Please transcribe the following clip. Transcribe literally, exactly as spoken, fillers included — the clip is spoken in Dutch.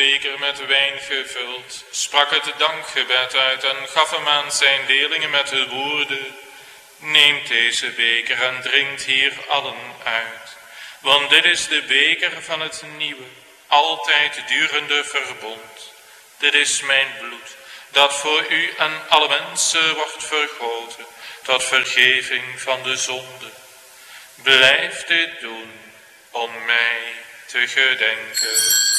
beker met wijn gevuld, sprak het dankgebed uit en gaf hem aan zijn leerlingen met de woorden: neemt deze beker en drinkt hier allen uit, want dit is de beker van het nieuwe, altijd durende verbond. Dit is mijn bloed, dat voor u en alle mensen wordt vergoten, tot vergeving van de zonde. Blijf dit doen om mij te gedenken.